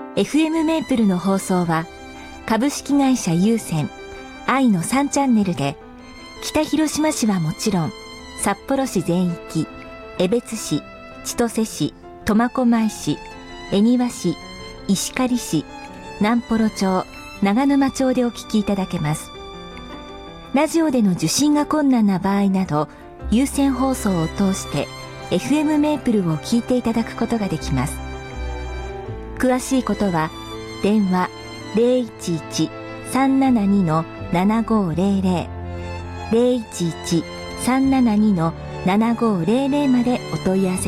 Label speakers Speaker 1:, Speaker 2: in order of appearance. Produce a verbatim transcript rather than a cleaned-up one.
Speaker 1: エフエム メープルの放送は株式会社有線愛のさんチャンネルで北広島市はもちろん札幌市全域、江別市、千歳市、苫小牧市、恵庭市、石狩市、南幌町、長沼町でお聞きいただけます。ラジオでの受信が困難な場合など、有線放送を通して エフエム メープルを聞いていただくことができます。詳しいことは電話 ゼロいちいち さんななに ななごゼロゼロ ゼロいちいち さんななに ななごゼロゼロ までお問い合わせ